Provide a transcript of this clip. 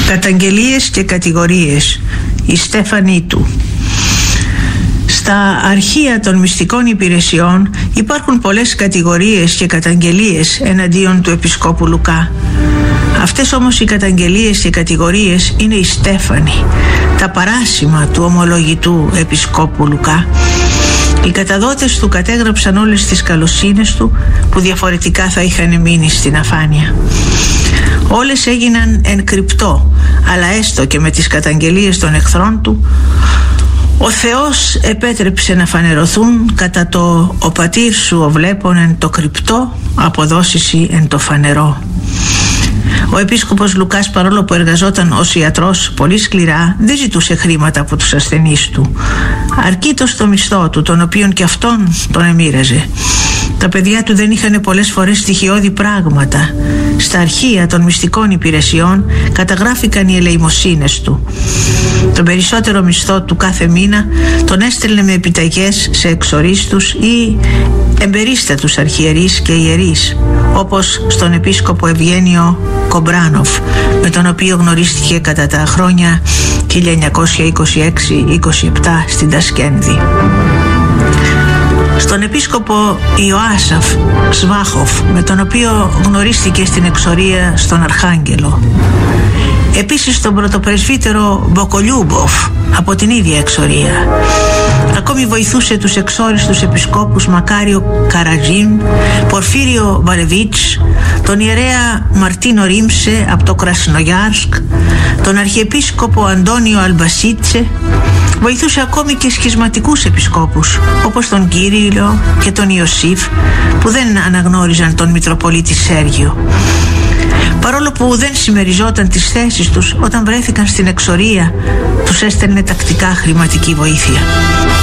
Καταγγελίες και κατηγορίες. Η Στέφανη του. Στα αρχεία των μυστικών υπηρεσιών υπάρχουν πολλές κατηγορίες και καταγγελίες εναντίον του Επισκόπου Λουκά. Αυτές όμως οι καταγγελίες και κατηγορίες είναι η Στέφανη, τα παράσημα του ομολογητού Επισκόπου Λουκά. Οι καταδότες του κατέγραψαν όλες τις καλοσύνες του που διαφορετικά θα είχαν μείνει στην αφάνεια. Όλες έγιναν εν κρυπτό, αλλά έστω και με τις καταγγελίες των εχθρών του, ο Θεός επέτρεψε να φανερωθούν κατά το «Ο πατήρ σου ο βλέπων εν το κρυπτό, αποδόσιση εν το φανερό». Ο Επίσκοπος Λουκάς, παρόλο που εργαζόταν ως ιατρός πολύ σκληρά, δεν ζητούσε χρήματα από τους ασθενείς του. Αρκείτος το μισθό του, τον οποίον και αυτόν τον εμοίραζε. Τα παιδιά του δεν είχαν πολλές φορές στοιχειώδη πράγματα. Στα αρχεία των μυστικών υπηρεσιών καταγράφηκαν οι ελεημοσύνες του. Τον περισσότερο μισθό του κάθε μήνα τον έστελνε με επιταγές σε εξορίστους ή εμπερίστατους αρχιερείς και ιερείς, όπως στον Επίσκοπο Ευγένιο Κομπράνοφ, με τον οποίο γνωρίστηκε κατά τα χρόνια 1926-27 στην Τασκένδη. Στον Επίσκοπο Ιωάσαφ Σβάχοφ, με τον οποίο γνωρίστηκε στην εξορία στον Αρχάγγελο. Επίσης τον πρωτοπρεσβύτερο Μποκολιούμποφ από την ίδια εξορία. Ακόμη βοηθούσε τους εξόριστους επισκόπους Μακάριο Καρατζίν, Πορφύριο Βαλεβίτς, τον ιερέα Μαρτίνο Ρίμσε από το Κρασνογιάρσκ, τον αρχιεπίσκοπο Αντώνιο Αλμπασίτσε. Βοηθούσε ακόμη και σχισματικούς επισκόπους όπως τον Κύριλλο και τον Ιωσήφ, που δεν αναγνώριζαν τον Μητροπολίτη Σέργιο. Παρόλο που δεν συμμεριζόταν τις θέσεις τους, όταν βρέθηκαν στην εξορία τους έστελνε τακτικά χρηματική βοήθεια.